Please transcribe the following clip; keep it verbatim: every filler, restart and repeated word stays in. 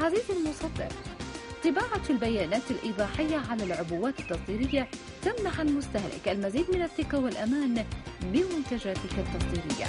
عزيزي المصدر، طباعة البيانات الإيضاحية على العبوات التصديرية تمنح المستهلك المزيد من الثقة والأمان بمنتجاتك التصديرية.